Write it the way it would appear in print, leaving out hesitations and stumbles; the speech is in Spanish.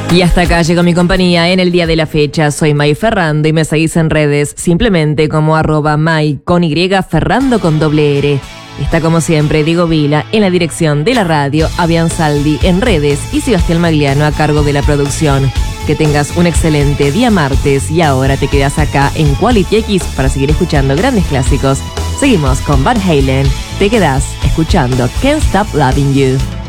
Y hasta acá llegó mi compañía en el día de la fecha. Soy May Ferrando y me seguís en redes simplemente como @May con Y, Ferrando con doble R. Está como siempre Diego Vila en la dirección de la radio, Avian Saldi en redes y Sebastián Magliano a cargo de la producción. Que tengas un excelente día martes y ahora te quedas acá en Quality X para seguir escuchando grandes clásicos. Seguimos con Van Halen. Te quedás escuchando Can't Stop Loving You.